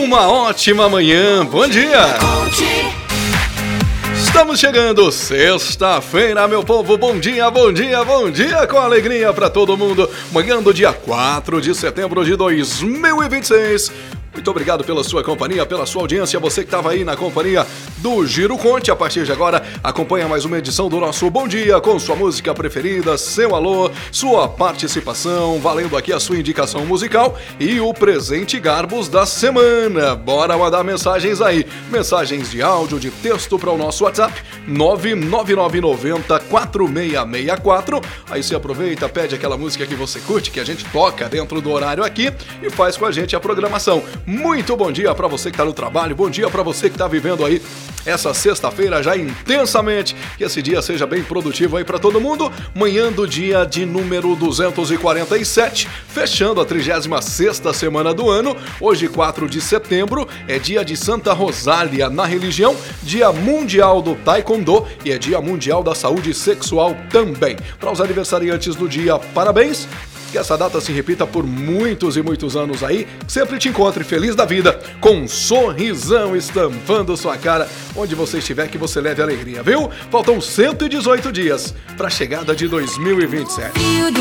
Uma ótima manhã, bom dia! Estamos chegando, sexta-feira, meu povo, bom dia, bom dia, bom dia, com alegria pra todo mundo. Manhã do dia 4 de setembro de 2026. Muito obrigado pela sua companhia, pela sua audiência, você que estava aí na companhia do Giro Conte. A partir de agora, acompanha mais uma edição do nosso Bom Dia, com sua música preferida, seu alô, sua participação, valendo aqui a sua indicação musical e o presente Garbos da semana. Bora mandar mensagens aí, mensagens de áudio, de texto para o nosso WhatsApp, 99990-4664. Aí você aproveita, pede aquela música que você curte, que a gente toca dentro do horário aqui e faz com a gente a programação. Muito bom dia para você que está no trabalho, bom dia para você que está vivendo aí essa sexta-feira já intensamente, que esse dia seja bem produtivo aí para todo mundo. Manhã do dia de número 247, fechando a 36ª semana do ano. Hoje, 4 de setembro, é dia de Santa Rosália na religião, dia mundial do Taekwondo e é dia mundial da saúde sexual também. Para os aniversariantes do dia, parabéns! Que essa data se repita por muitos e muitos anos aí, sempre te encontre feliz da vida, com um sorrisão estampando sua cara, onde você estiver, que você leve alegria, viu? Faltam 118 dias para a chegada de 2027.